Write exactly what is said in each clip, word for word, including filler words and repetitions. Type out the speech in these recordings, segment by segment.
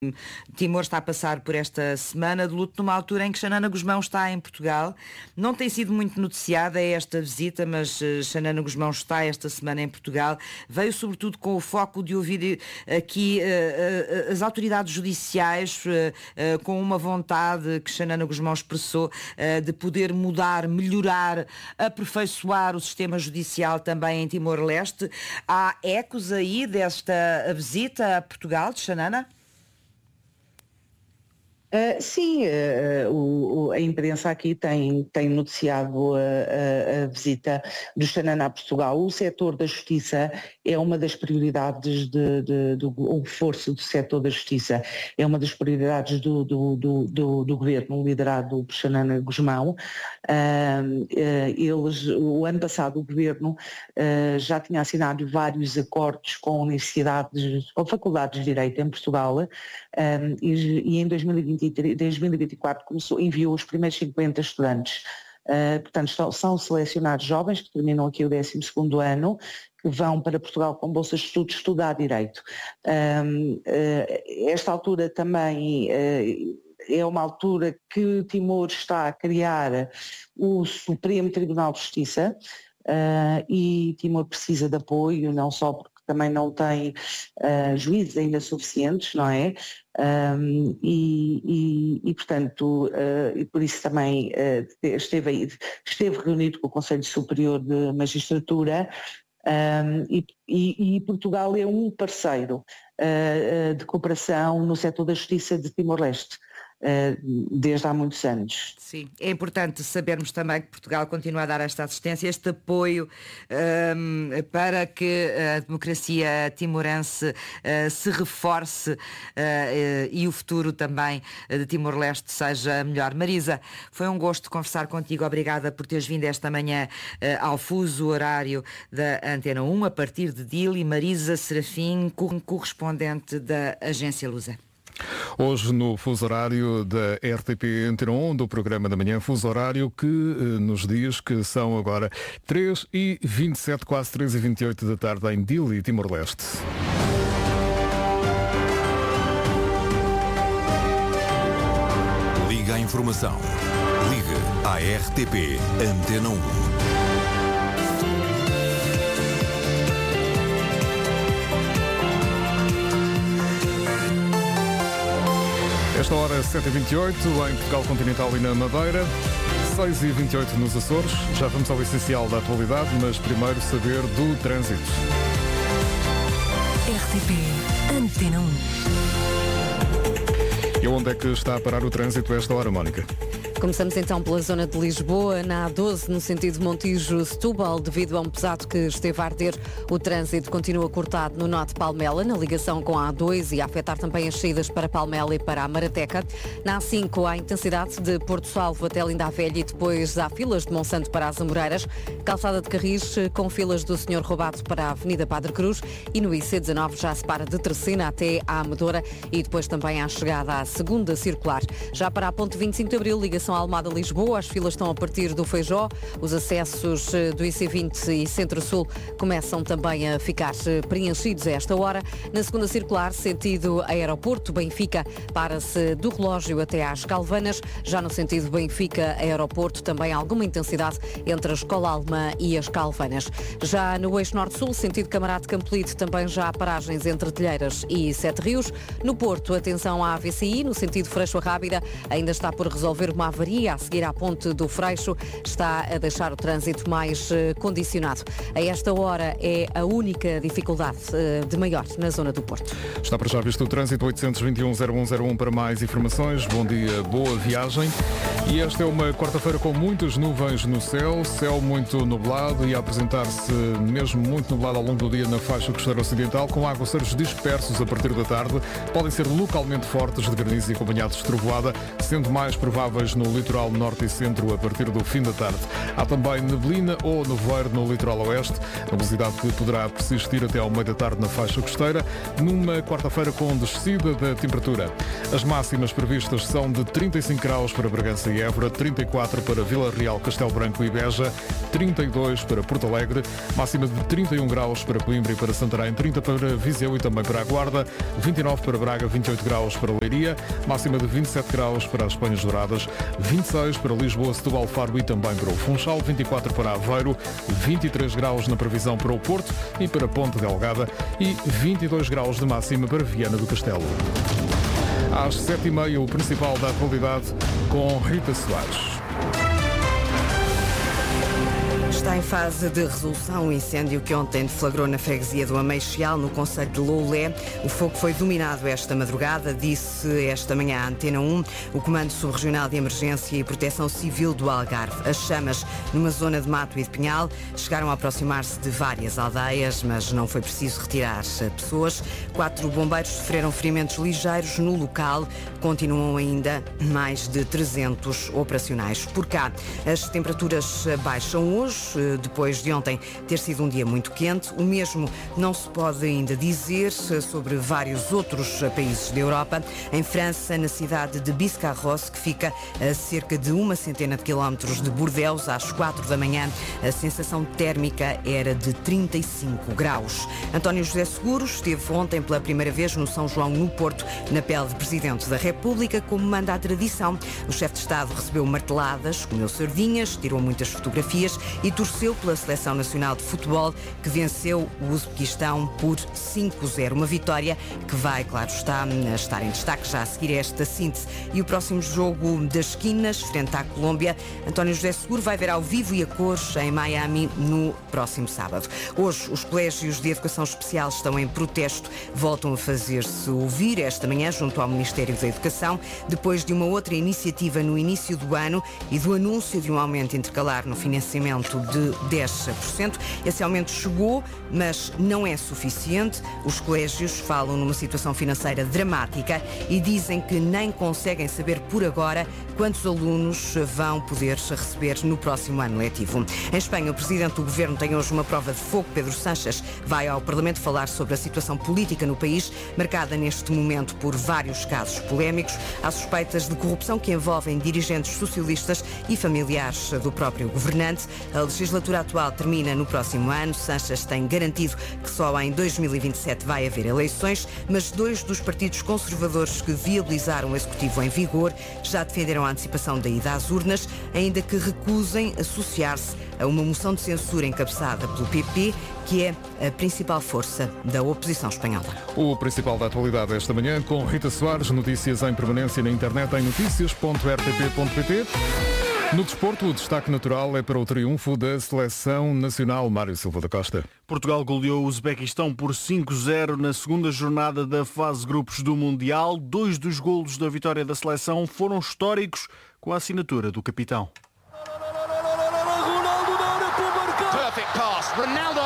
Timor está a passar por esta semana de luto numa altura em que Xanana Gusmão está em Portugal. Não tem sido muito noticiada esta visita, mas uh, Xanana Gusmão está esta semana em Portugal. Veio sobretudo com o foco de ouvir aqui uh, uh, as autoridades judiciais uh, uh, com uma vontade que Xanana Gusmão expressou uh, de poder mudar, melhorar, aperfeiçoar o sistema judicial também em Timor-Leste. Há ecos aí desta visita a Portugal de Xanana? Uh, sim, uh, o, a imprensa aqui tem, tem noticiado a, a, a visita do Xanana a Portugal. O setor da justiça é uma das prioridades, de, de, do, o reforço do setor da justiça é uma das prioridades do, do, do, do, do governo liderado por Xanana Gusmão. Uh, uh, eles, o ano passado o governo uh, já tinha assinado vários acordos com universidades, com faculdades de Direito em Portugal, um, e, e em dois mil e vinte dois mil e vinte e quatro começou, enviou os primeiros cinquenta estudantes. Uh, portanto, são, são selecionados jovens que terminam aqui o décimo segundo ano, que vão para Portugal com bolsas de estudo estudar Direito. Um, uh, esta altura também uh, é uma altura que Timor está a criar o Supremo Tribunal de Justiça, uh, e Timor precisa de apoio, não só porque também não tem uh, juízes ainda suficientes, não é? Um, e, e, e, portanto, uh, e por isso também uh, esteve, aí, esteve reunido com o Conselho Superior de Magistratura, um, e, e, e Portugal é um parceiro uh, de cooperação no setor da justiça de Timor-Leste desde há muitos anos. Sim, é importante sabermos também que Portugal continua a dar esta assistência, este apoio um, para que a democracia timorense uh, se reforce uh, uh, e o futuro também de Timor-Leste seja melhor. Marisa, foi um gosto conversar contigo, obrigada por teres vindo esta manhã uh, ao fuso horário da Antena um, a partir de Dili. Marisa Serafim, correspondente da Agência Lusa. Hoje no fuso horário da R T P Antena um, do programa da manhã, fuso horário que eh, nos diz que são agora três e vinte e sete, quase três e vinte e oito da tarde em Dili, Timor-Leste. Liga à informação. Liga à R T P Antena um. Esta hora sete e vinte e oito em Portugal Continental e na Madeira, seis e vinte e oito nos Açores. Já vamos ao essencial da atualidade, mas primeiro saber do trânsito. R T P Antena um. E onde é que está a parar o trânsito a esta hora, Mónica? Começamos então pela zona de Lisboa, na A doze, no sentido Montijo-Setúbal, devido a um pesado que esteve a arder. O trânsito continua cortado no nó de Palmela, na ligação com a A dois e a afetar também as saídas para Palmela e para a Marateca. Na A cinco, há intensidade de Porto Salvo até Linda a Velha e depois há filas de Monsanto para as Amoreiras. Calçada de Carris, com filas do Senhor Roubado para a Avenida Padre Cruz, e no I C dezanove já se para de Terceira até à Amadora e depois também à chegada à segunda circular. Já para a ponte vinte e cinco de Abril, ligação Almada-Lisboa, as filas estão a partir do Feijó, os acessos do I C vinte e Centro-Sul começam também a ficar preenchidos a esta hora. Na segunda circular, sentido Aeroporto Benfica, para-se do Relógio até às Calvanas. Já no sentido Benfica-Aeroporto, também alguma intensidade entre a Escola Alemã e as Calvanas. Já no eixo Norte-Sul, sentido Camarate Campolide, também já há paragens entre Telheiras e Sete Rios. No Porto, atenção à A V C I, no sentido Freixo-Rábida, ainda está por resolver uma avaria a seguir à ponte do Freixo, está a deixar o trânsito mais uh, condicionado. A esta hora é a única dificuldade uh, de maior na zona do Porto. Está para já visto o trânsito. Oito dois um, zero um zero um para mais informações. Bom dia, boa viagem. E esta é uma quarta-feira com muitas nuvens no céu, céu muito nublado e a apresentar-se mesmo muito nublado ao longo do dia na faixa costeira ocidental, com aguaceiros dispersos a partir da tarde. Podem ser localmente fortes de granizo e acompanhados de trovoada, sendo mais prováveis no no litoral norte e centro a partir do fim da tarde. Há também neblina ou nevoeiro no litoral oeste, nebulosidade que poderá persistir até ao meio da tarde na faixa costeira, numa quarta-feira com descida da temperatura. As máximas previstas são de trinta e cinco graus para Bragança e Évora, trinta e quatro para Vila Real, Castelo Branco e Beja, trinta e dois para Porto Alegre, máxima de trinta e um graus para Coimbra e para Santarém, trinta para Viseu e também para a Guarda, vinte e nove para Braga, vinte e oito graus para Leiria, máxima de vinte e sete graus para as Penhas Douradas, vinte e seis para Lisboa, Setúbal, Faro e também para o Funchal, vinte e quatro para Aveiro, vinte e três graus na previsão para o Porto e para Ponte Delgada e vinte e dois graus de máxima para Viana do Castelo. Às sete e meia, o principal da atualidade com Rita Soares. Está em fase de resolução o incêndio que ontem deflagrou na freguesia do Ameixal, no concelho de Loulé. O fogo foi dominado esta madrugada, disse esta manhã à Antena um o Comando Subregional de Emergência e Proteção Civil do Algarve. As chamas, numa zona de mato e de pinhal, chegaram a aproximar-se de várias aldeias, mas não foi preciso retirar pessoas. Quatro bombeiros sofreram ferimentos ligeiros no local. Continuam ainda mais de trezentos operacionais. Por cá, as temperaturas baixam hoje, depois de ontem ter sido um dia muito quente. O mesmo não se pode ainda dizer sobre vários outros países da Europa. Em França, na cidade de Biscarrosse, que fica a cerca de uma centena de quilómetros de Bordeaux, às quatro da manhã, a sensação térmica era de trinta e cinco graus. António José Seguro esteve ontem pela primeira vez no São João, no Porto, na pele de Presidente da República, como manda a tradição. O chefe de Estado recebeu marteladas, comeu sardinhas, tirou muitas fotografias e torceu pela Seleção Nacional de Futebol, que venceu o Uzbequistão por cinco a zero. Uma vitória que vai, claro está, a estar em destaque já a seguir esta síntese. E o próximo jogo das esquinas, frente à Colômbia, António José Seguro vai ver ao vivo e a cores em Miami no próximo sábado. Hoje, os colégios de educação especial estão em protesto, voltam a fazer-se ouvir esta manhã junto ao Ministério da Educação, depois de uma outra iniciativa no início do ano e do anúncio de um aumento intercalar no financiamento de dez por cento. Esse aumento chegou, mas não é suficiente. Os colégios falam numa situação financeira dramática e dizem que nem conseguem saber por agora quantos alunos vão poder receber no próximo ano letivo. Em Espanha, o Presidente do Governo tem hoje uma prova de fogo. Pedro Sánchez vai ao Parlamento falar sobre a situação política no país, marcada neste momento por vários casos polémicos. Há suspeitas de corrupção que envolvem dirigentes socialistas e familiares do próprio governante. A legislatura atual termina no próximo ano. Sánchez tem garantido que só em dois mil e vinte e sete vai haver eleições, mas dois dos partidos conservadores que viabilizaram o executivo em vigor já defenderam a antecipação da ida às urnas, ainda que recusem associar-se a uma moção de censura encabeçada pelo P P, que é a principal força da oposição espanhola. O principal da atualidade esta manhã com Rita Soares, notícias em permanência na internet em notícias ponto r t p ponto p t. No desporto, o destaque natural é para o triunfo da Seleção Nacional. Mário Silva da Costa. Portugal goleou o Uzbequistão por cinco a zero na segunda jornada da fase grupos do Mundial. Dois dos golos da vitória da seleção foram históricos, com a assinatura do capitão. Perfect pass, Ronaldo!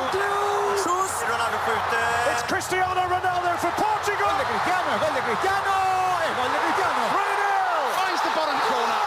It's Cristiano Ronaldo for Portugal! Gol de Cristiano, gol de Cristiano! Gol de Cristiano! three nil! Finds the bottom corner.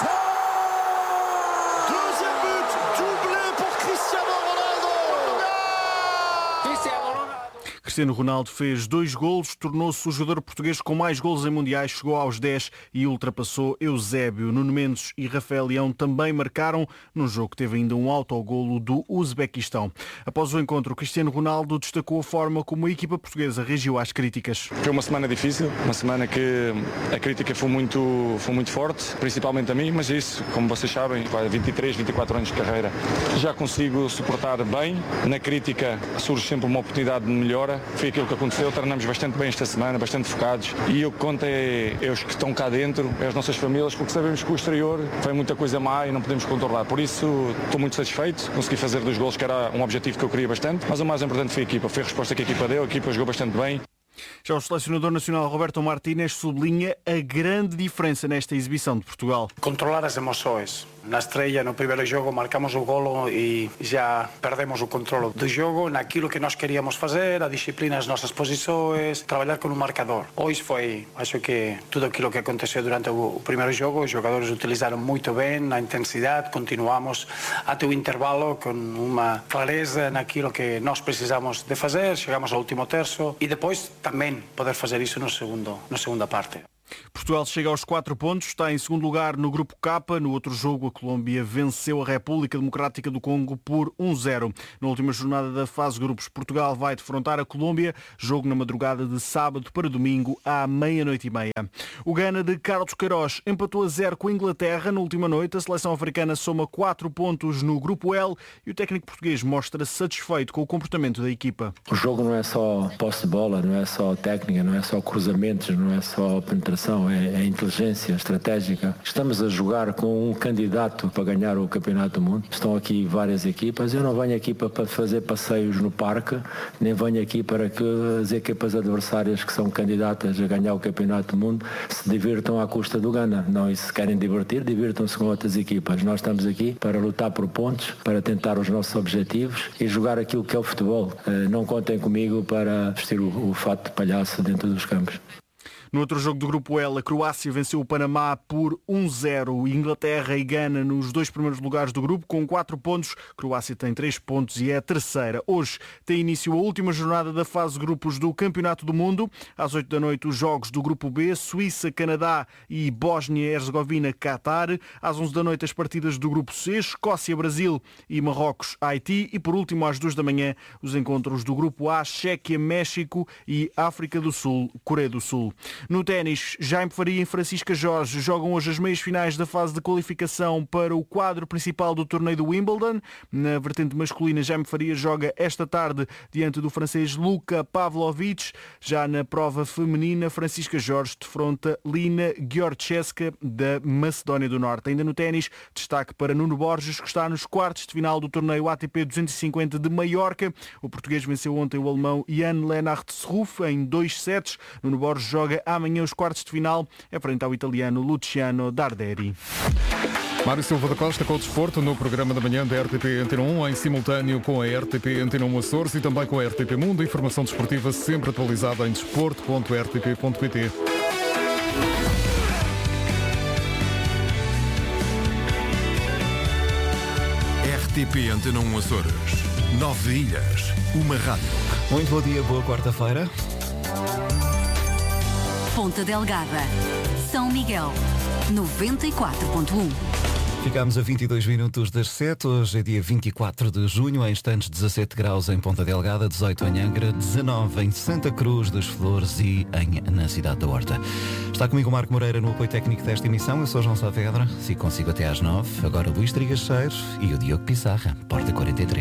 Deuxième but, doublé pour Cristiano Ronaldo! Cristiano Ronaldo! Cristiano Ronaldo fez dois golos, tornou-se o jogador português com mais golos em mundiais, chegou aos dez e ultrapassou Eusébio. Nuno Mendes e Rafael Leão também marcaram num jogo que teve ainda um autogolo do Uzbequistão. Após o encontro, Cristiano Ronaldo destacou a forma como a equipa portuguesa reagiu às críticas. Foi uma semana difícil, uma semana que a crítica foi muito, foi muito forte, principalmente a mim, mas isso, como vocês sabem, vinte e três, vinte e quatro anos de carreira, já consigo suportar bem. Na crítica surge sempre uma oportunidade de melhora. Foi aquilo que aconteceu, treinamos bastante bem esta semana, bastante focados, e o que conta é, é os que estão cá dentro, é as nossas famílias, porque sabemos que o exterior foi muita coisa má e não podemos controlar. Por isso estou muito satisfeito, consegui fazer dois golos, que era um objetivo que eu queria bastante, mas o mais importante foi a equipa, foi a resposta que a equipa deu, a equipa jogou bastante bem. Já o selecionador nacional Roberto Martínez sublinha a grande diferença nesta exibição de Portugal. Controlar as emoções. Na estreia, no primeiro jogo, marcamos o golo e já perdemos o controle do jogo naquilo que nós queríamos fazer, a disciplina das nossas posições, trabalhar com o marcador. Hoje foi, acho que tudo aquilo que aconteceu durante o, o primeiro jogo, os jogadores utilizaram muito bem na intensidade, continuamos até o intervalo com uma clareza naquilo que nós precisamos de fazer, chegamos ao último terço e depois também poder fazer isso no segundo, na segunda parte. Portugal chega aos quatro pontos, está em segundo lugar no Grupo K. No outro jogo, a Colômbia venceu a República Democrática do Congo por um zero. Na última jornada da fase grupos, Portugal vai defrontar a Colômbia, jogo na madrugada de sábado para domingo à meia-noite e meia. O Ghana de Carlos Queiroz empatou a zero com a Inglaterra na última noite. A seleção africana soma quatro pontos no Grupo L e o técnico português mostra-se satisfeito com o comportamento da equipa. O jogo não é só posse de bola, não é só técnica, não é só cruzamentos, não é só penetração. É, é inteligência estratégica. Estamos a jogar com um candidato para ganhar o Campeonato do Mundo. Estão aqui várias equipas. Eu não venho aqui para fazer passeios no parque, nem venho aqui para que as equipas adversárias que são candidatas a ganhar o Campeonato do Mundo se divirtam à custa do Ghana. Não, e se querem divertir, divirtam-se com outras equipas. Nós estamos aqui para lutar por pontos, para tentar os nossos objetivos e jogar aquilo que é o futebol. Não contem comigo para vestir o, o fato de palhaço dentro dos campos. No outro jogo do Grupo L, a Croácia venceu o Panamá por um zero. Inglaterra e Gana nos dois primeiros lugares do grupo com quatro pontos. A Croácia tem três pontos e é a terceira. Hoje tem início a última jornada da fase de grupos do Campeonato do Mundo. Às oito da noite, os jogos do Grupo B, Suíça, Canadá e Bósnia-Herzegovina, Qatar. Às onze da noite, as partidas do Grupo C, Escócia, Brasil e Marrocos, Haiti. E por último, às duas da manhã, os encontros do Grupo A, Chequia, México e África do Sul, Coreia do Sul. No ténis, Jaime Faria e Francisca Jorge jogam hoje as meias finais da fase de qualificação para o quadro principal do torneio do Wimbledon. Na vertente masculina, Jaime Faria joga esta tarde diante do francês Luka Pavlovic. Já na prova feminina, Francisca Jorge defronta Lina Georgieska da Macedónia do Norte. Ainda no ténis, destaque para Nuno Borges, que está nos quartos de final do torneio A T P duzentos e cinquenta de Maiorca. O português venceu ontem o alemão Jan Lennart Ruff em dois sets. Nuno Borges joga amanhã os quartos de final, é frente ao italiano Luciano Darderi. Mário Silva da Costa com o desporto no programa da manhã da R T P Antena um, em simultâneo com a R T P Antena um Açores e também com a R T P Mundo. Informação desportiva sempre atualizada em desporto ponto r t p ponto p t. R T P Antena um Açores. Nove ilhas, uma rádio. Muito bom dia, boa quarta-feira. Ponta Delgada, São Miguel, noventa e quatro ponto um. Ficámos a vinte e dois minutos das sete, hoje é dia vinte e quatro de junho, em instantes dezassete graus em Ponta Delgada, dezoito em Angra, dezanove em Santa Cruz das Flores e em, na cidade da Horta. Está comigo o Marco Moreira no apoio técnico desta emissão, eu sou João Saavedra, se consigo até às nove, agora Luís Trigacheiro e o Diogo Pissarra, Porta quarenta e três.